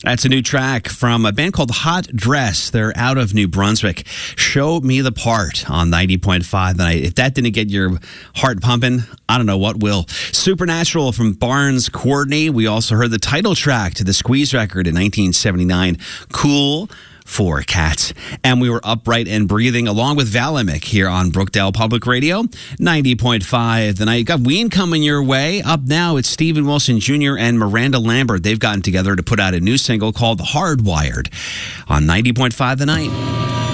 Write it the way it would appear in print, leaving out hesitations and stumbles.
That's a new track from a band called Hot Dress. They're out of New Brunswick. Show Me the Part on 90.5 tonight. If that didn't get your heart pumping, I don't know what will. Supernatural from Barnes Courtney. We also heard the title track to the Squeeze record in 1979, Cool for Cats. And we were Upright and Breathing along with Valimic here on Brookdale Public Radio, 90.5 tonight. You got Ween coming your way. Up now, it's Stephen Wilson Jr. and Miranda Lambert. They've gotten together to put out a new single called Hardwired on 90.5 tonight.